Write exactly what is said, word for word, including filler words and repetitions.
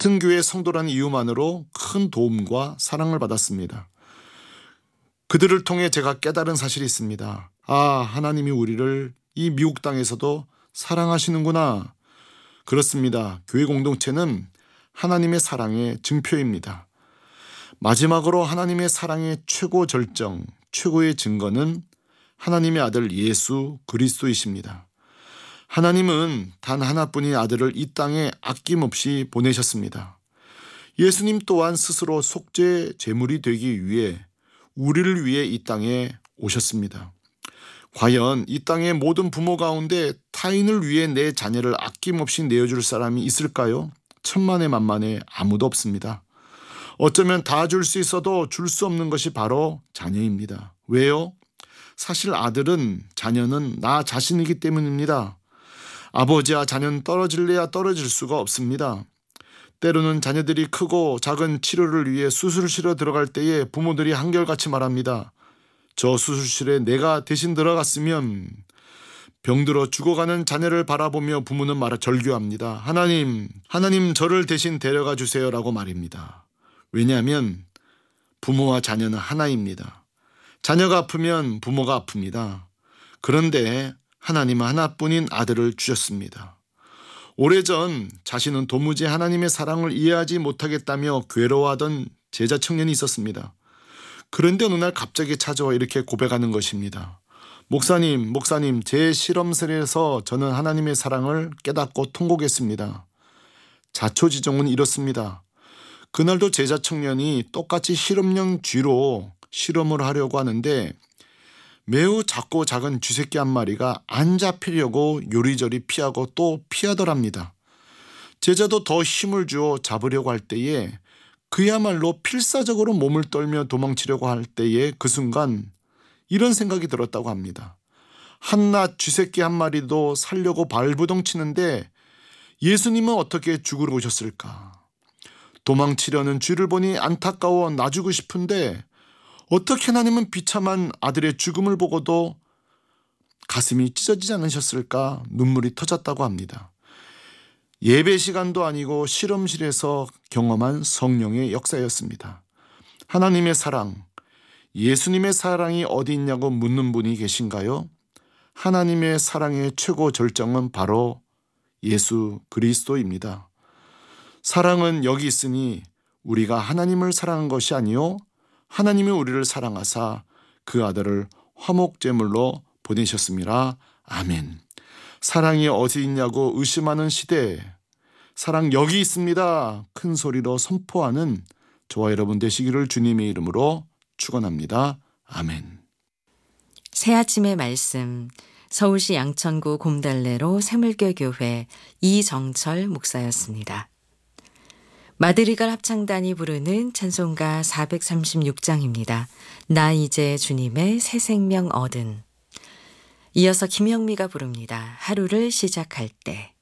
같은 교회 성도라는 이유만으로 큰 도움과 사랑을 받았습니다. 그들을 통해 제가 깨달은 사실이 있습니다. 아, 하나님이 우리를 이 미국 땅에서도 사랑하시는구나. 그렇습니다. 교회 공동체는 하나님의 사랑의 증표입니다. 마지막으로 하나님의 사랑의 최고 절정, 최고의 증거는 하나님의 아들 예수 그리스도이십니다. 하나님은 단 하나뿐인 아들을 이 땅에 아낌없이 보내셨습니다. 예수님 또한 스스로 속죄 제물이 되기 위해 우리를 위해 이 땅에 오셨습니다. 과연 이 땅의 모든 부모 가운데 타인을 위해 내 자녀를 아낌없이 내어줄 사람이 있을까요? 천만에 만만에 아무도 없습니다. 어쩌면 다 줄 수 있어도 줄 수 없는 것이 바로 자녀입니다. 왜요? 사실 아들은, 자녀는 나 자신이기 때문입니다. 아버지와 자녀는 떨어질래야 떨어질 수가 없습니다. 때로는 자녀들이 크고 작은 치료를 위해 수술실에 들어갈 때에 부모들이 한결같이 말합니다. 저 수술실에 내가 대신 들어갔으면. 병들어 죽어가는 자녀를 바라보며 부모는 말을 절규합니다. 하나님, 하나님 저를 대신 데려가 주세요라고 말입니다. 왜냐하면 부모와 자녀는 하나입니다. 자녀가 아프면 부모가 아픕니다. 그런데 하나님은 하나뿐인 아들을 주셨습니다. 오래전 자신은 도무지 하나님의 사랑을 이해하지 못하겠다며 괴로워하던 제자 청년이 있었습니다. 그런데 어느 날 갑자기 찾아와 이렇게 고백하는 것입니다. 목사님, 목사님, 제 실험실에서 저는 하나님의 사랑을 깨닫고 통곡했습니다. 자초지종은 이렇습니다. 그날도 제자 청년이 똑같이 실험용 쥐로 실험을 하려고 하는데 매우 작고 작은 쥐새끼 한 마리가 안 잡히려고 요리조리 피하고 또 피하더랍니다. 제자도 더 힘을 주어 잡으려고 할 때에 그야말로 필사적으로 몸을 떨며 도망치려고 할 때에 그 순간 이런 생각이 들었다고 합니다. 한낱 쥐새끼 한 마리도 살려고 발부동 치는데 예수님은 어떻게 죽으러 오셨을까? 도망치려는 쥐를 보니 안타까워 놔주고 싶은데 어떻게 하나님은 비참한 아들의 죽음을 보고도 가슴이 찢어지지 않으셨을까? 눈물이 터졌다고 합니다. 예배 시간도 아니고 실험실에서 경험한 성령의 역사였습니다. 하나님의 사랑, 예수님의 사랑이 어디 있냐고 묻는 분이 계신가요? 하나님의 사랑의 최고 절정은 바로 예수 그리스도입니다. 사랑은 여기 있으니 우리가 하나님을 사랑한 것이 아니요 하나님이 우리를 사랑하사 그 아들을 화목제물로 보내셨습니다. 아멘. 사랑이 어디 있냐고 의심하는 시대에 사랑 여기 있습니다. 큰 소리로 선포하는 저와 여러분 되시기를 주님의 이름으로 축원합니다. 아멘. 새아침의 말씀, 서울시 양천구 곰달래로 새물교 교회 이정철 목사였습니다. 마드리갈 합창단이 부르는 찬송가 사백삼십육 장입니다. 나 이제 주님의 새 생명 얻은. 이어서 김영미가 부릅니다. 하루를 시작할 때.